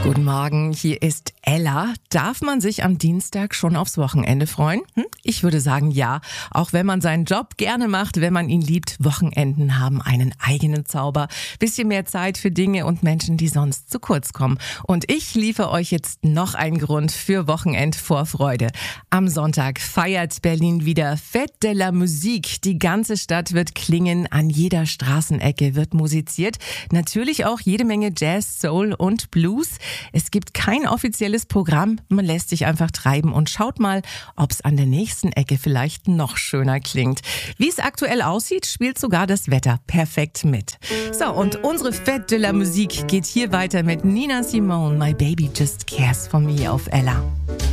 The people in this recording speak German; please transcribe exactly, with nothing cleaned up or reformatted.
Guten Morgen, hier ist Ella. Darf man sich am Dienstag schon aufs Wochenende freuen? Hm? Ich würde sagen ja, auch wenn man seinen Job gerne macht, wenn man ihn liebt. Wochenenden haben einen eigenen Zauber. Bisschen mehr Zeit für Dinge und Menschen, die sonst zu kurz kommen. Und ich liefere euch jetzt noch einen Grund für Wochenendvorfreude. Am Sonntag feiert Berlin wieder Fête de la Musique. Die ganze Stadt wird klingen, an jeder Straßenecke wird musiziert. Natürlich auch jede Menge Jazz, Soul und Blues. Es gibt kein offizielles Programm, man lässt sich einfach treiben und schaut mal, ob es an der nächsten Ecke vielleicht noch schöner klingt. Wie es aktuell aussieht, spielt sogar das Wetter perfekt mit. So, und unsere Fête de la Musique geht hier weiter mit Nina Simone, My Baby Just Cares for Me auf Ella.